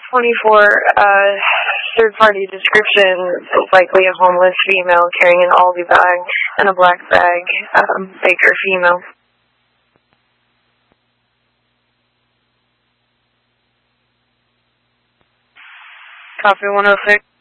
24, third-party description is likely a homeless female carrying an Aldi bag and a black bag, Baker female. Copy 106.